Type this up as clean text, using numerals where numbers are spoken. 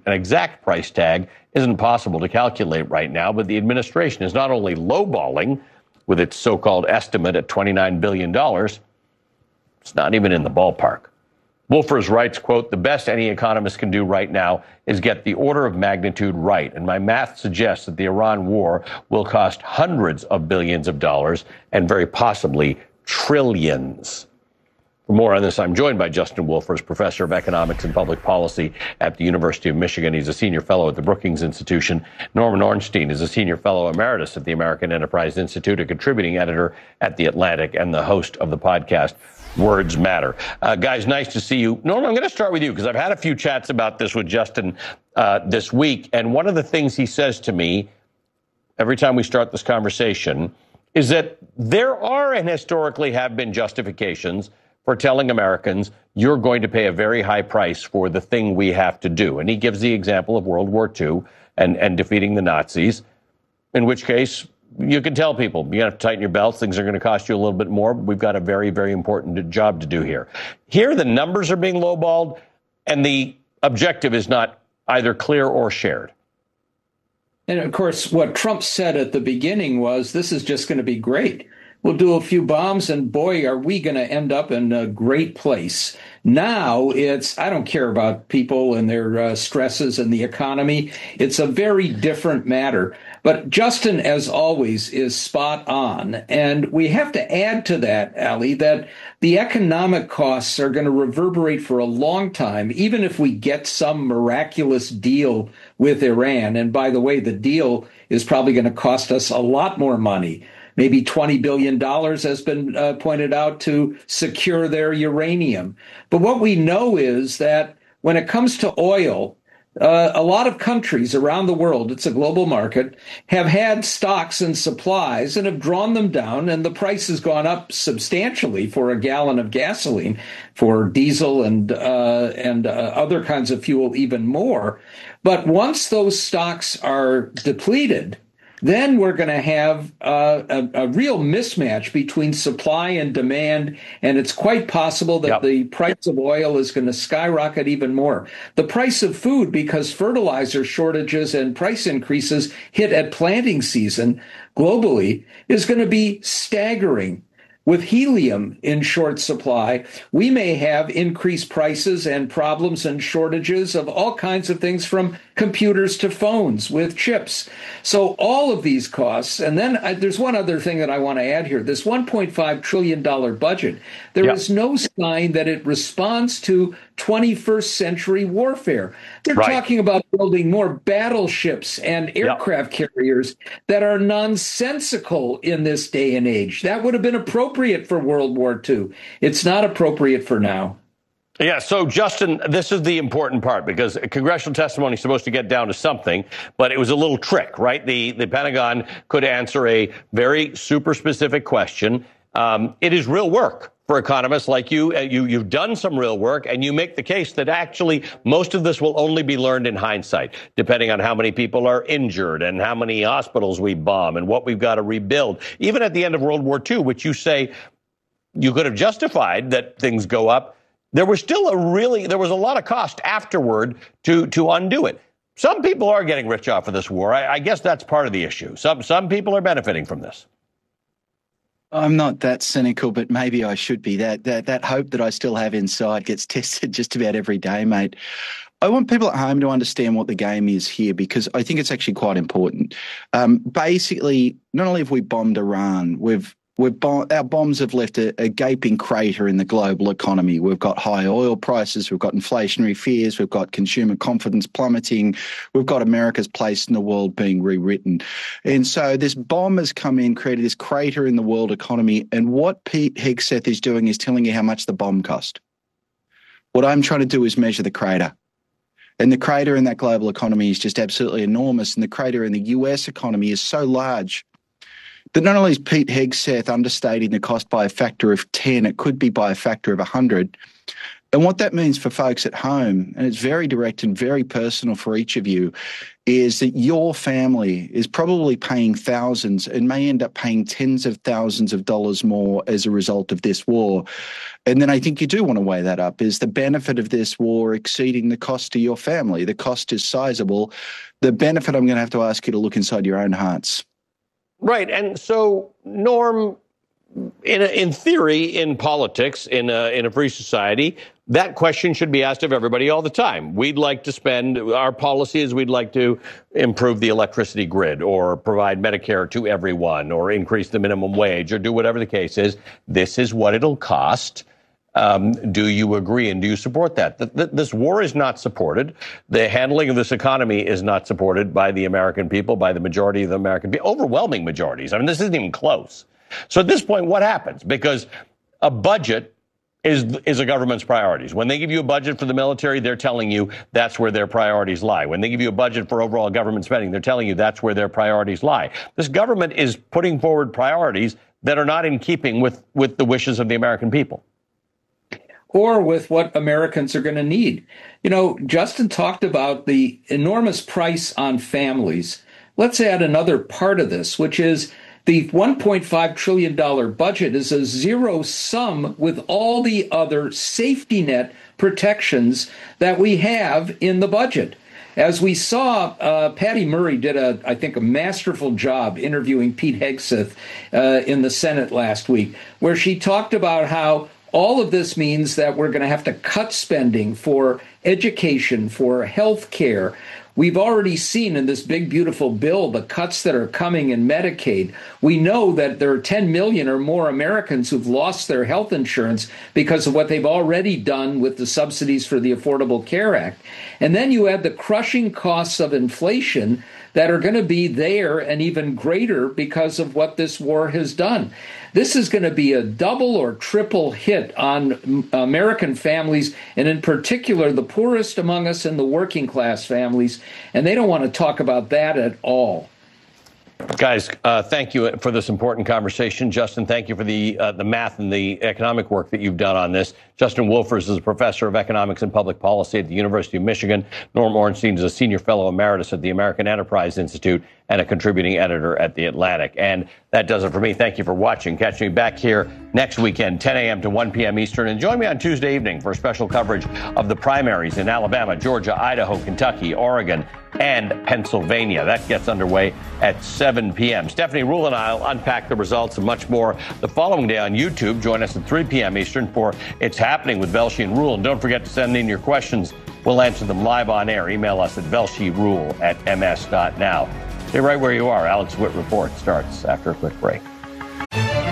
an exact price tag isn't possible to calculate right now, but the administration is not only lowballing with its so-called estimate at $29 billion, it's not even in the ballpark. Wolfers writes, quote, "The best any economist can do right now is get the order of magnitude right. And my math suggests that the Iran war will cost hundreds of billions of dollars and very possibly trillions." For more on this, I'm joined by Justin Wolfers, professor of economics and public policy at the University of Michigan. He's a senior fellow at the Brookings Institution. Norman Ornstein is a senior fellow emeritus at the American Enterprise Institute, a contributing editor at The Atlantic, and the host of the podcast Words Matter. Guys, nice to see you. Norman, I'm going to start with you because I've had a few chats about this with Justin this week. And one of the things he says to me every time we start this conversation is that there are and historically have been justifications for telling Americans, you're going to pay a very high price for the thing we have to do. And he gives the example of World War II and defeating the Nazis, in which case you can tell people, you have to tighten your belts. Things are going to cost you a little bit more. We've got a very, very important job to do here. Here, the numbers are being lowballed, and the objective is not either clear or shared. And of course, what Trump said at the beginning was, this is just going to be great. We'll do a few bombs, and boy, are we going to end up in a great place. Now it's, I don't care about people and their stresses and the economy. It's a very different matter. But Justin, as always, is spot on. And we have to add to that, Ali, that the economic costs are going to reverberate for a long time, even if we get some miraculous deal with Iran. And by the way, the deal is probably going to cost us a lot more money. Maybe $20 billion has been pointed out to secure their uranium. But what we know is that when it comes to oil, a lot of countries around the world, it's a global market, have had stocks and supplies and have drawn them down, and the price has gone up substantially for a gallon of gasoline, for diesel and other kinds of fuel even more. But once those stocks are depleted, then we're going to have a real mismatch between supply and demand, and it's quite possible that the price of oil is going to skyrocket even more. The price of food, because fertilizer shortages and price increases hit at planting season globally, is going to be staggering. With helium in short supply, we may have increased prices and problems and shortages of all kinds of things, from computers to phones with chips. So all of these costs, and then there's one other thing that I want to add here. This $1.5 trillion budget, there is no sign that it responds to 21st century warfare. They're talking about building more battleships and aircraft carriers that are nonsensical in this day and age. That would have been appropriate for World War II. It's not appropriate for now. Yeah, so, Justin, this is the important part, because congressional testimony is supposed to get down to something, but it was a little trick, right? The Pentagon could answer a very super specific question. It is real work for economists like you. You've done some real work, and you make the case that actually most of this will only be learned in hindsight, depending on how many people are injured and how many hospitals we bomb and what we've got to rebuild. Even at the end of World War II, which you say you could have justified that things go up, there was still there was a lot of cost afterward to undo it. Some people are getting rich off of this war. I guess that's part of the issue. Some people are benefiting from this. I'm not that cynical, but maybe I should be. That hope that I still have inside gets tested just about every day, mate. I want people at home to understand what the game is here, because I think it's actually quite important. Basically, not only have we bombed Iran, our bombs have left a gaping crater in the global economy. We've got high oil prices, we've got inflationary fears, we've got consumer confidence plummeting, we've got America's place in the world being rewritten. And so this bomb has come in, created this crater in the world economy, and what Pete Hegseth is doing is telling you how much the bomb cost. What I'm trying to do is measure the crater. And the crater in that global economy is just absolutely enormous, and the crater in the US economy is so large that not only is Pete Hegseth understating the cost by a factor of 10, it could be by a factor of 100. And what that means for folks at home, and it's very direct and very personal for each of you, is that your family is probably paying thousands and may end up paying tens of thousands of dollars more as a result of this war. And then I think you do want to weigh that up. Is the benefit of this war exceeding the cost to your family? The cost is sizable. The benefit, I'm going to have to ask you to look inside your own hearts. Right. And so, Norm, in theory, in politics, in a free society, that question should be asked of everybody all the time. We'd like to spend, our policy is we'd like to improve the electricity grid or provide Medicare to everyone or increase the minimum wage or do whatever the case is. This is what it'll cost. Do you agree and do you support that? This war is not supported. The handling of this economy is not supported by the American people, by the majority of the American people, overwhelming majorities. I mean, this isn't even close. So at this point, what happens? Because a budget is a government's priorities. When they give you a budget for the military, they're telling you that's where their priorities lie. When they give you a budget for overall government spending, they're telling you that's where their priorities lie. This government is putting forward priorities that are not in keeping with the wishes of the American people. Or with what Americans are going to need. You know, Justin talked about the enormous price on families. Let's add another part of this, which is the $1.5 trillion budget is a zero sum with all the other safety net protections that we have in the budget. As we saw, Patty Murray did, I think, a masterful job interviewing Pete Hegseth in the Senate last week, where she talked about how all of this means that we're going to have to cut spending for education, for health care. We've already seen in this big, beautiful bill the cuts that are coming in Medicaid. We know that there are 10 million or more Americans who've lost their health insurance because of what they've already done with the subsidies for the Affordable Care Act. And then you add the crushing costs of inflation that are going to be there and even greater because of what this war has done. This is going to be a double or triple hit on American families, and in particular, the poorest among us and the working class families. And they don't want to talk about that at all. Guys, thank you for this important conversation. Justin, thank you for the math and the economic work that you've done on this. Justin Wolfers is a professor of economics and public policy at the University of Michigan. Norm Ornstein is a senior fellow emeritus at the American Enterprise Institute and a contributing editor at The Atlantic. And that does it for me. Thank you for watching. Catch me back here next weekend, 10 a.m. to 1 p.m. Eastern. And join me on Tuesday evening for special coverage of the primaries in Alabama, Georgia, Idaho, Kentucky, Oregon, and Pennsylvania. That gets underway at 7 p.m. Stephanie Ruhle and I will unpack the results and much more the following day on YouTube. Join us at 3 p.m. Eastern for It's Happening with Velshi and Ruhle. And don't forget to send in your questions. We'll answer them live on air. Email us at velshirule@ms.now. Stay right where you are. Alex Witt Report starts after a quick break.